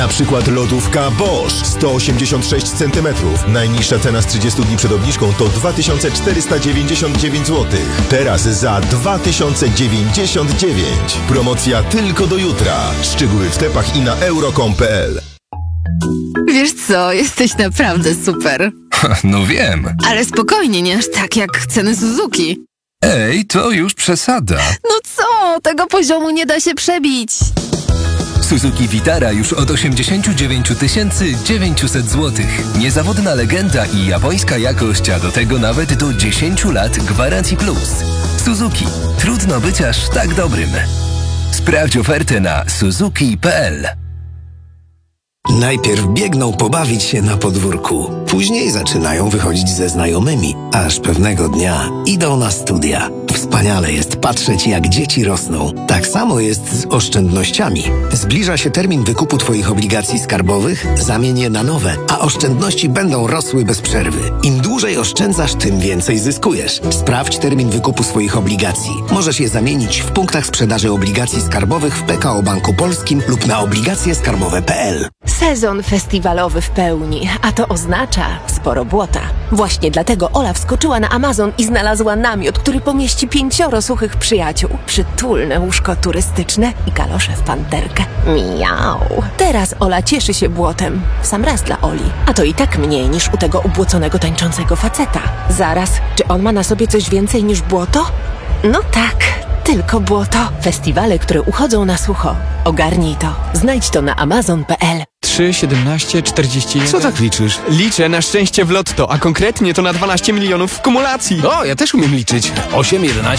Na przykład lodówka Bosch 186 cm. Najniższa cena z 30 dni przed obniżką to 2499 zł. Teraz za 2099. Promocja tylko do jutra. Szczegóły w sklepach i na euro.com.pl. Wiesz co, jesteś naprawdę super. No wiem. Ale spokojnie, nie aż tak jak ceny Suzuki. Ej, to już przesada. No co, tego poziomu nie da się przebić. Suzuki Vitara już od 89 900 zł. Niezawodna legenda i japońska jakość, a do tego nawet do 10 lat gwarancji plus. Suzuki. Trudno być aż tak dobrym. Sprawdź ofertę na suzuki.pl. Najpierw biegną pobawić się na podwórku. Później zaczynają wychodzić ze znajomymi, aż pewnego dnia idą na studia. Wspaniale jest patrzeć, jak dzieci rosną. Tak samo jest z oszczędnościami. Zbliża się termin wykupu Twoich obligacji skarbowych, zamień je na nowe, a oszczędności będą rosły bez przerwy. Im dłużej oszczędzasz, tym więcej zyskujesz. Sprawdź termin wykupu swoich obligacji. Możesz je zamienić w punktach sprzedaży obligacji skarbowych w PKO Banku Polskim lub na obligacjeskarbowe.pl. Sezon festiwalowy w pełni, a to oznacza sporo błota. Właśnie dlatego Ola wskoczyła na Amazon i znalazła namiot, który pomieści 5 suchych przyjaciół. Przytulne łóżko turystyczne i kalosze w panterkę. Miau. Teraz Ola cieszy się błotem. W sam raz dla Oli. A to i tak mniej niż u tego ubłoconego tańczącego faceta. Zaraz, czy on ma na sobie coś więcej niż błoto? No tak. Tylko błoto. Festiwale, które uchodzą na sucho. Ogarnij to. Znajdź to na amazon.pl. 3, 17, 41... Co tak liczysz? Liczę na szczęście w lotto, a konkretnie to na 12 milionów w kumulacji. O, ja też umiem liczyć. 8, 11...